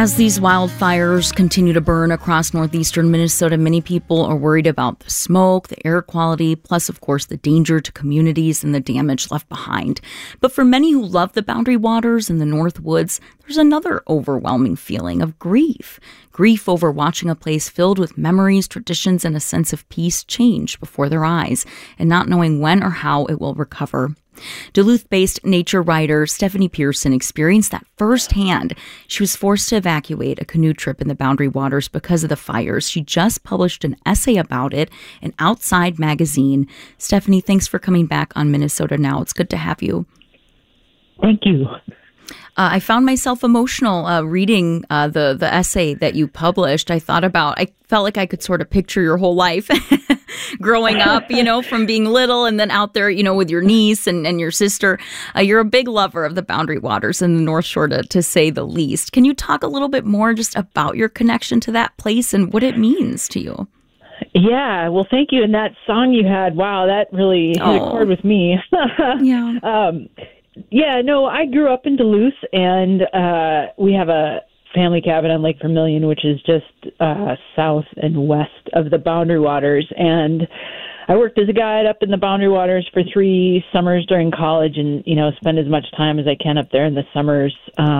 As these wildfires continue to burn across northeastern Minnesota, many people are worried about the smoke, the air quality, plus, of course, the danger to communities and the damage left behind. But for many who love the Boundary Waters and the North Woods, there's another overwhelming feeling of grief. Grief over watching a place filled with memories, traditions, and a sense of peace change before their eyes, and not knowing when or how it will recover. Duluth-based nature writer Stephanie Pearson experienced that firsthand. She was forced to evacuate a canoe trip in the Boundary Waters because of the fires. She just published an essay about it in Outside Magazine. Stephanie, thanks for coming back on Minnesota Now. It's good to have you. Thank you. I found myself emotional reading the essay that you published. I felt like I could sort of picture your whole life growing up, from being little and then out there, with your niece and your sister. You're a big lover of the Boundary Waters and the North Shore, to say the least. Can you talk a little bit more just about your connection to that place and what it means to you? Yeah, well, thank you. And that song you had, wow, that really hit a chord with me. Yeah. Yeah, no, I grew up in Duluth, and we have a family cabin on Lake Vermilion, which is just south and west of the Boundary Waters. And I worked as a guide up in the Boundary Waters for 3 summers during college, and, spend as much time as I can up there in the summers.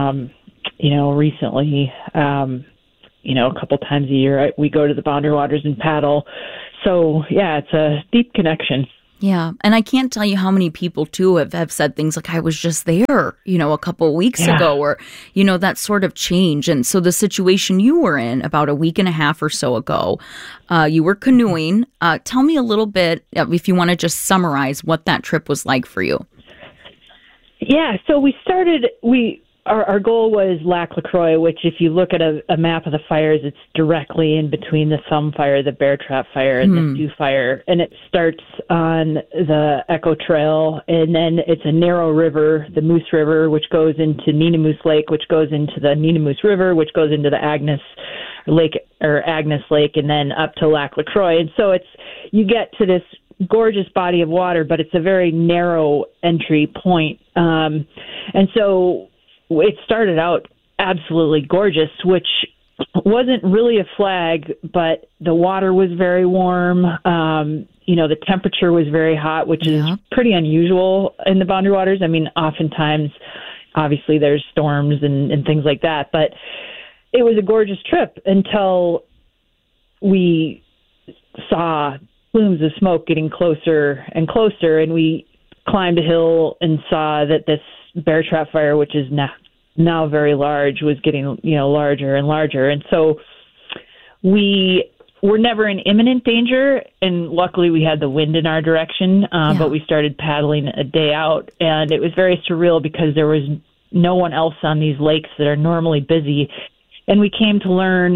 Recently, a couple times a year, we go to the Boundary Waters and paddle. So, yeah, it's a deep connection. Yeah. And I can't tell you how many people, too, have said things like, I was just there, a couple of weeks ago, or, that sort of change. And so the situation you were in about a week and a half or so ago, you were canoeing. Tell me a little bit, if you want to just summarize what that trip was like for you. Yeah. So our goal was Lac La Croix, which if you look at a map of the fires, it's directly in between the Thumb Fire, the Bear Trap Fire, and the Sioux Fire. And it starts on the Echo Trail, and then it's a narrow river, the Moose River, which goes into Nenemoose Lake, which goes into the Nenemoose River, which goes into the Agnes Lake, and then up to Lac La Croix. And so you get to this gorgeous body of water, but it's a very narrow entry point. And so it started out absolutely gorgeous, which wasn't really a flag, but the water was very warm. The temperature was very hot, which is pretty unusual in the Boundary Waters. I mean, oftentimes, obviously, there's storms and things like that, but it was a gorgeous trip until we saw plumes of smoke getting closer and closer, and we climbed a hill and saw that this Bear Trap Fire, which is now very large, was getting larger and larger. And so we were never in imminent danger, and luckily we had the wind in our direction, but we started paddling a day out, and it was very surreal because there was no one else on these lakes that are normally busy. And we came to learn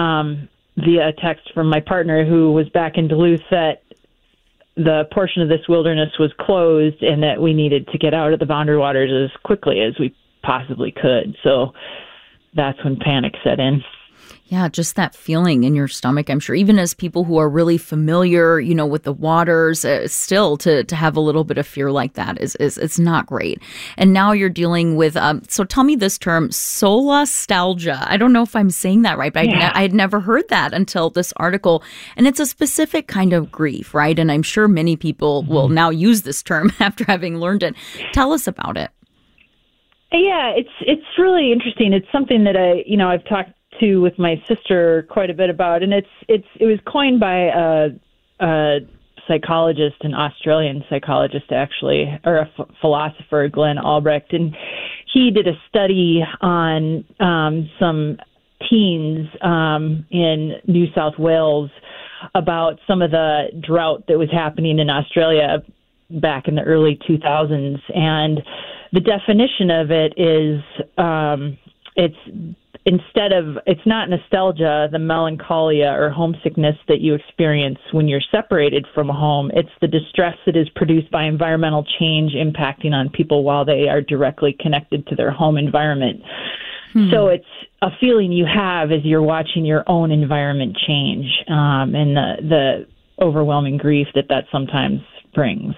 via text from my partner, who was back in Duluth, that the portion of this wilderness was closed and that we needed to get out of the Boundary Waters as quickly as we possibly could. So that's when panic set in. Yeah, just that feeling in your stomach, I'm sure, even as people who are really familiar, with the waters, still to have a little bit of fear like that is it's not great. And now you're dealing with, so tell me this term, solastalgia. I don't know if I'm saying that right, but I had never heard that until this article. And it's a specific kind of grief, right? And I'm sure many people will now use this term after having learned it. Tell us about it. Yeah, it's really interesting. It's something that I've talked to with my sister quite a bit about, and it was coined by a psychologist, an Australian psychologist actually, or a philosopher, Glenn Albrecht, and he did a study on some teens in New South Wales about some of the drought that was happening in Australia back in the early 2000s, and the definition of it is it's not nostalgia, the melancholia or homesickness that you experience when you're separated from a home. It's the distress that is produced by environmental change impacting on people while they are directly connected to their home environment. So it's a feeling you have as you're watching your own environment change, and the overwhelming grief that sometimes brings.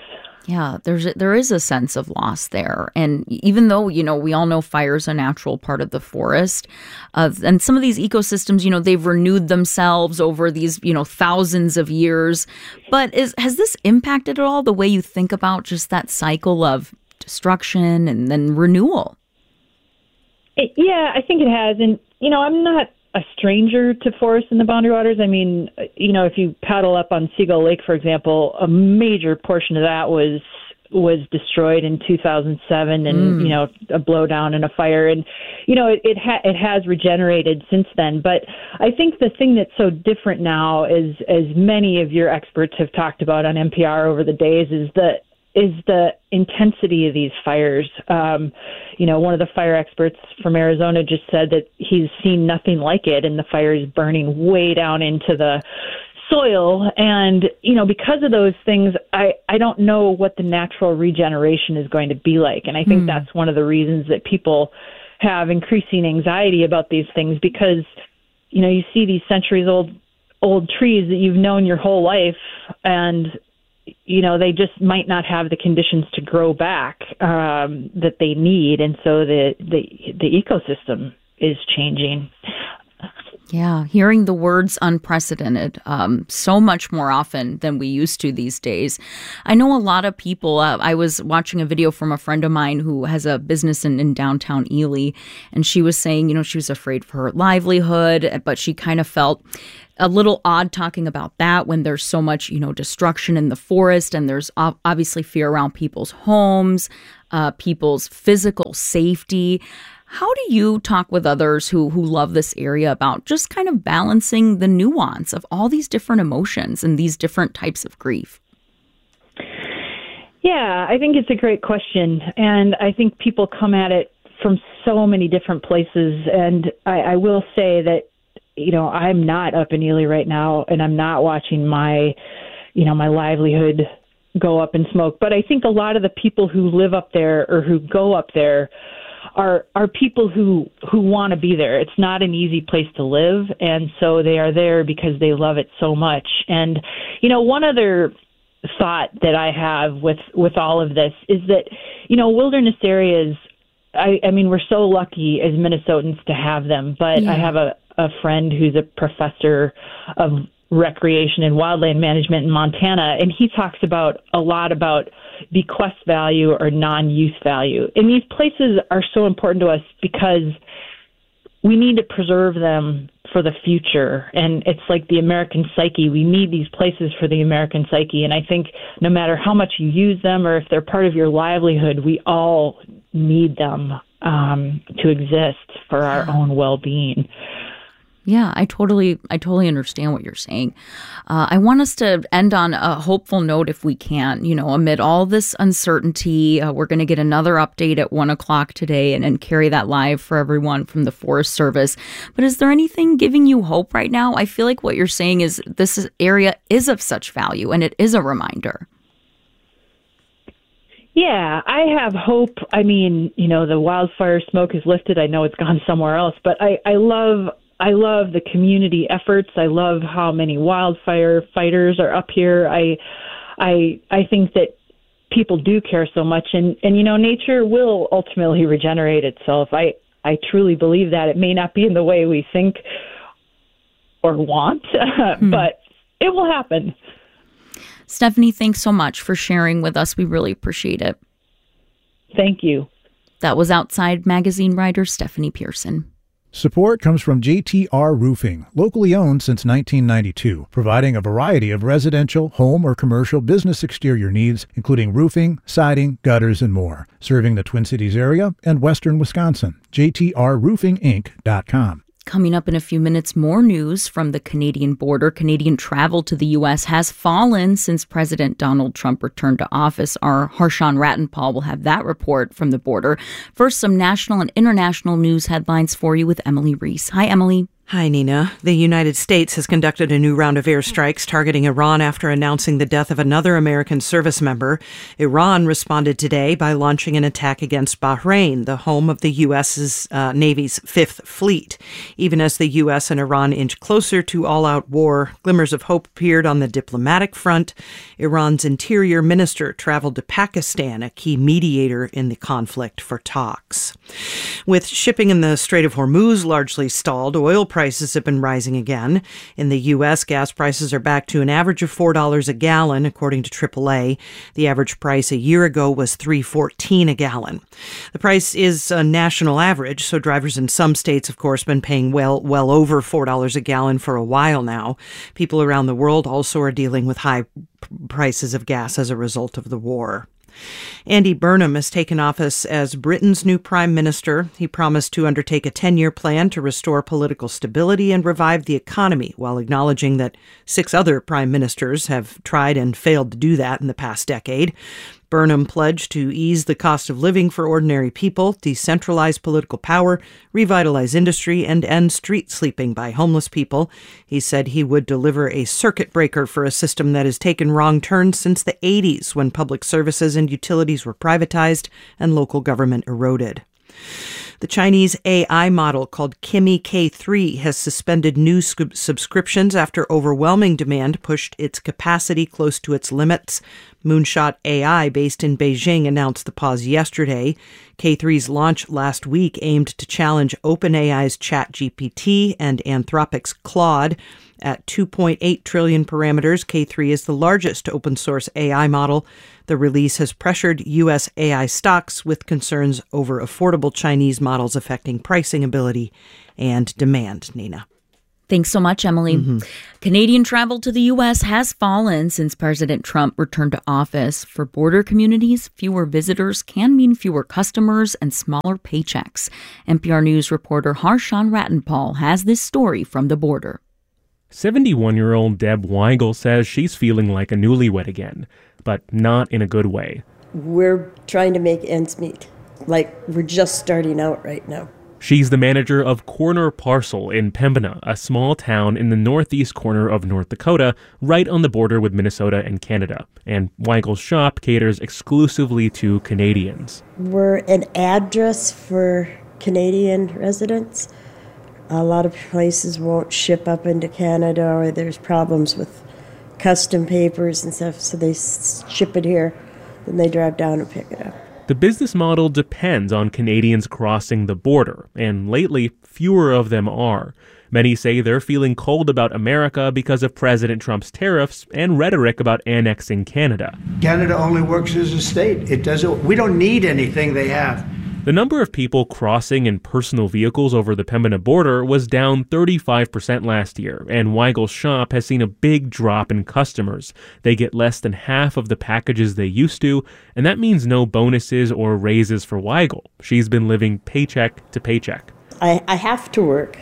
Yeah, there is a sense of loss there. And even though, we all know fire is a natural part of the forest, and some of these ecosystems, they've renewed themselves over these, thousands of years. But has this impacted at all the way you think about just that cycle of destruction and then renewal? Yeah, I think it has. And, I'm not a stranger to forests in the Boundary Waters. I mean, if you paddle up on Seagull Lake, for example, a major portion of that was destroyed in 2007 and, a blowdown and a fire. And, it has regenerated since then. But I think the thing that's so different now is, as many of your experts have talked about on NPR over the days, is the intensity of these fires. One of the fire experts from Arizona just said that he's seen nothing like it, and the fire is burning way down into the soil. And, because of those things, I don't know what the natural regeneration is going to be like. And I think that's one of the reasons that people have increasing anxiety about these things, because, you see these centuries-old trees that you've known your whole life, and they just might not have the conditions to grow back that they need. And so the ecosystem is changing. Yeah, hearing the words unprecedented so much more often than we used to these days. I know a lot of people, I was watching a video from a friend of mine who has a business in downtown Ely, and she was saying, she was afraid for her livelihood, but she kind of felt a little odd talking about that when there's so much, destruction in the forest, and there's obviously fear around people's homes, people's physical safety. How do you talk with others who love this area about just kind of balancing the nuance of all these different emotions and these different types of grief? Yeah, I think it's a great question. And I think people come at it from so many different places. And I will say that, I'm not up in Ely right now, and I'm not watching my livelihood go up in smoke. But I think a lot of the people who live up there or who go up there are people who want to be there. It's not an easy place to live, and so they are there because they love it so much. And, one other thought that I have with all of this is that, wilderness areas, I mean, we're so lucky as Minnesotans to have them, but I have a friend who's a professor of recreation and wildland management in Montana, and he talks a lot about bequest value or non-use value. And these places are so important to us because we need to preserve them for the future. And it's like the American psyche. We need these places for the American psyche. And I think no matter how much you use them or if they're part of your livelihood, we all need them to exist for our own well-being. Yeah, I totally understand what you're saying. I want us to end on a hopeful note if we can. Amid all this uncertainty, we're going to get another update at 1:00 today and carry that live for everyone from the Forest Service. But is there anything giving you hope right now? I feel like what you're saying is this area is of such value, and it is a reminder. Yeah, I have hope. I mean, the wildfire smoke is lifted. I know it's gone somewhere else, but I love the community efforts. I love how many wildfire fighters are up here. I think that people do care so much, and nature will ultimately regenerate itself. I truly believe that. It may not be in the way we think or want, but it will happen. Stephanie, thanks so much for sharing with us. We really appreciate it. Thank you. That was Outside Magazine writer Stephanie Pearson. Support comes from JTR Roofing, locally owned since 1992, providing a variety of residential, home, or commercial business exterior needs, including roofing, siding, gutters, and more. Serving the Twin Cities area and western Wisconsin. JTRRoofingInc.com. Coming up in a few minutes, more news from the Canadian border. Canadian travel to the U.S. has fallen since President Donald Trump returned to office. Our Harshan Rattenpal will have that report from the border. First, some national and international news headlines for you with Emily Reese. Hi, Emily. Hi, Nina. The United States has conducted a new round of airstrikes targeting Iran after announcing the death of another American service member. Iran responded today by launching an attack against Bahrain, the home of the U.S.'s Navy's Fifth Fleet. Even as the U.S. and Iran inch closer to all-out war, glimmers of hope appeared on the diplomatic front. Iran's interior minister traveled to Pakistan, a key mediator in the conflict, for talks. With shipping in the Strait of Hormuz largely stalled, oil prices have been rising again. In the U.S., gas prices are back to an average of $4 a gallon, according to AAA. The average price a year ago was $3.14 a gallon. The price is a national average, so drivers in some states, of course, been paying well over $4 a gallon for a while now. People around the world also are dealing with high prices of gas as a result of the war. Andy Burnham has taken office as Britain's new Prime Minister. He promised to undertake a 10-year plan to restore political stability and revive the economy, while acknowledging that 6 other prime ministers have tried and failed to do that in the past decade. Burnham pledged to ease the cost of living for ordinary people, decentralize political power, revitalize industry, and end street sleeping by homeless people. He said he would deliver a circuit breaker for a system that has taken wrong turns since the 80s, when public services and utilities were privatized and local government eroded. The Chinese AI model called Kimi K3 has suspended new subscriptions after overwhelming demand pushed its capacity close to its limits. Moonshot AI, based in Beijing, announced the pause yesterday. K3's launch last week aimed to challenge OpenAI's ChatGPT and Anthropic's Claude. At 2.8 trillion parameters, K3 is the largest open-source AI model. The release has pressured U.S. AI stocks with concerns over affordable Chinese models affecting pricing ability and demand. Nina. Thanks so much, Emily. Canadian travel to the U.S. has fallen since President Trump returned to office. For border communities, fewer visitors can mean fewer customers and smaller paychecks. NPR News reporter Harshan Rattenpal has this story from the border. 71-year-old Deb Weigel says she's feeling like a newlywed again, but not in a good way. We're trying to make ends meet. Like, we're just starting out right now. She's the manager of Corner Parcel in Pembina, a small town in the northeast corner of North Dakota, right on the border with Minnesota and Canada. And Weigel's shop caters exclusively to Canadians. We're an address for Canadian residents. A lot of places won't ship up into Canada, or there's problems with custom papers and stuff, so they ship it here, then they drive down and pick it up. The business model depends on Canadians crossing the border, and lately, fewer of them are. Many say they're feeling cold about America because of President Trump's tariffs and rhetoric about annexing Canada. Canada only works as a state. We don't need anything they have. The number of people crossing in personal vehicles over the Pembina border was down 35% last year, and Weigel's shop has seen a big drop in customers. They get less than half of the packages they used to, and that means no bonuses or raises for Weigel. She's been living paycheck to paycheck. I have to work.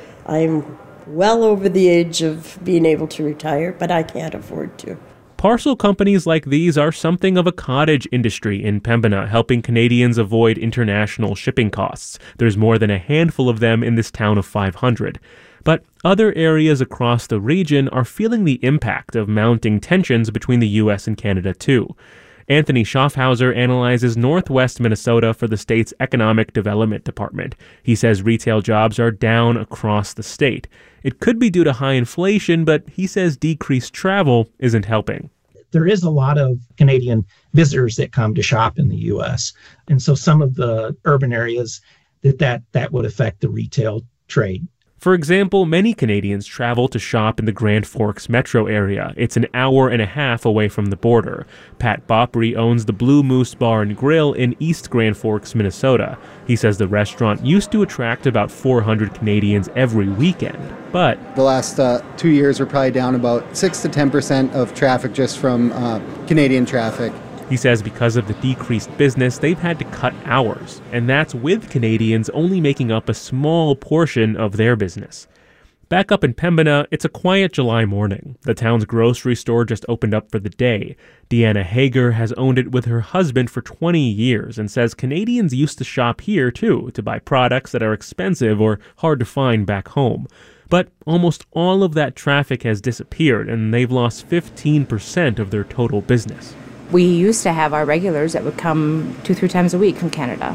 I'm well over the age of being able to retire, but I can't afford to. Parcel companies like these are something of a cottage industry in Pembina, helping Canadians avoid international shipping costs. There's more than a handful of them in this town of 500. But other areas across the region are feeling the impact of mounting tensions between the U.S. and Canada, too. Anthony Schaffhauser analyzes northwest Minnesota for the state's Economic Development Department. He says retail jobs are down across the state. It could be due to high inflation, but he says decreased travel isn't helping. There is a lot of Canadian visitors that come to shop in the U.S. And so some of the urban areas that would affect the retail trade. For example, many Canadians travel to shop in the Grand Forks metro area. It's an hour and a half away from the border. Pat Bopry owns the Blue Moose Bar and Grill in East Grand Forks, Minnesota. He says the restaurant used to attract about 400 Canadians every weekend, but the last 2 years we're probably down about 6 to 10% of traffic just from Canadian traffic. He says because of the decreased business, they've had to cut hours, and that's with Canadians only making up a small portion of their business. Back up in Pembina, it's a quiet July morning. The town's grocery store just opened up for the day. Deanna Hager has owned it with her husband for 20 years and says Canadians used to shop here, too, to buy products that are expensive or hard to find back home. But almost all of that traffic has disappeared, and they've lost 15% of their total business. We used to have our regulars that would come 2-3 times a week from Canada,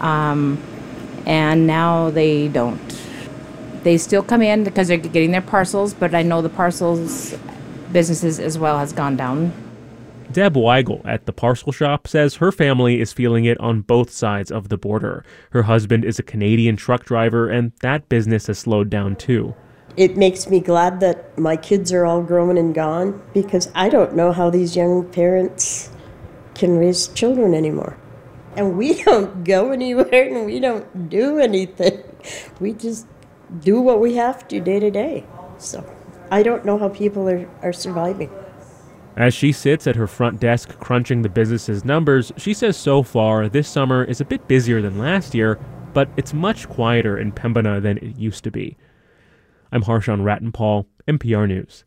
and now they don't. They still come in because they're getting their parcels, but I know the parcels businesses as well has gone down. Deb Weigel at the parcel shop says her family is feeling it on both sides of the border. Her husband is a Canadian truck driver, and that business has slowed down too. It makes me glad that my kids are all grown and gone, because I don't know how these young parents can raise children anymore. And we don't go anywhere and we don't do anything. We just do what we have to day to day. So I don't know how people are surviving. As she sits at her front desk crunching the business's numbers, she says so far this summer is a bit busier than last year, but it's much quieter in Pembina than it used to be. I'm Harshan Rattenpal, NPR News.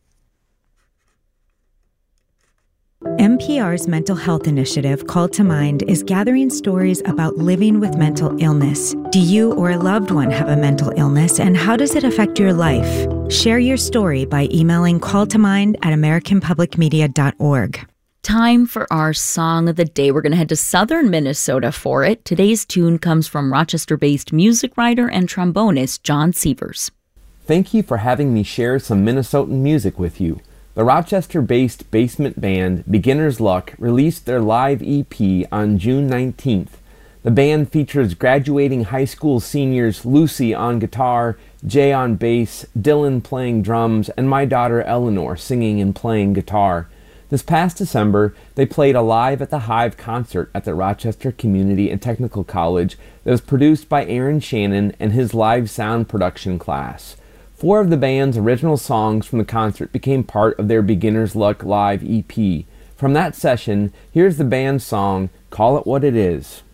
NPR's mental health initiative, Call to Mind, is gathering stories about living with mental illness. Do you or a loved one have a mental illness, and how does it affect your life? Share your story by emailing calltomind@americanpublicmedia.org. Time for our song of the day. We're going to head to southern Minnesota for it. Today's tune comes from Rochester-based music writer and trombonist John Sievers. Thank you for having me share some Minnesotan music with you. The Rochester-based basement band Beginner's Luck released their live EP on June 19th. The band features graduating high school seniors Lucy on guitar, Jay on bass, Dylan playing drums, and my daughter Eleanor singing and playing guitar. This past December, they played a Live at the Hive concert at the Rochester Community and Technical College that was produced by Aaron Shannon and his live sound production class. 4 of the band's original songs from the concert became part of their Beginner's Luck live EP. From that session, here's the band's song, Call It What It Is.